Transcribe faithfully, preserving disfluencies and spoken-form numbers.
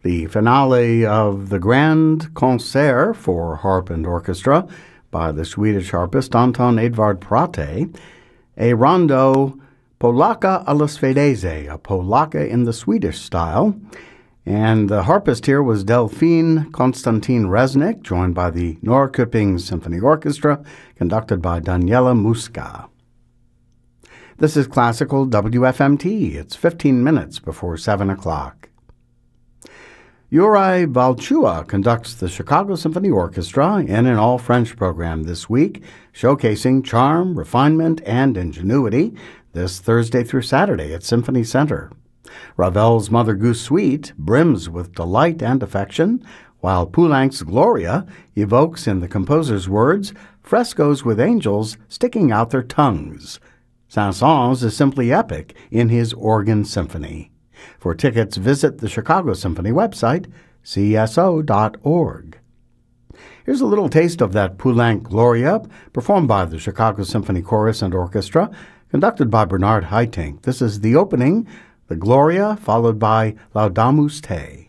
the finale of the Grand Concert for Harp and Orchestra by the Swedish harpist Anton Edvard Prate, a rondo Polacca alla Svedese, a polacca in the Swedish style. And the harpist here was Delphine Konstantin Resnick, joined by the Norrköping Symphony Orchestra, conducted by Daniela Muska. This is Classical W F M T. It's fifteen minutes before seven o'clock. Juraj Valchua conducts the Chicago Symphony Orchestra in an all-French program this week, showcasing charm, refinement, and ingenuity this Thursday through Saturday at Symphony Center. Ravel's Mother Goose Suite brims with delight and affection, while Poulenc's Gloria evokes in the composer's words frescoes with angels sticking out their tongues. Saint-Saëns is simply epic in his organ symphony. For tickets, visit the Chicago Symphony website, c s o dot org. Here's a little taste of that Poulenc Gloria, performed by the Chicago Symphony Chorus and Orchestra, conducted by Bernard Haitink. This is the opening, the Gloria, followed by Laudamus Te.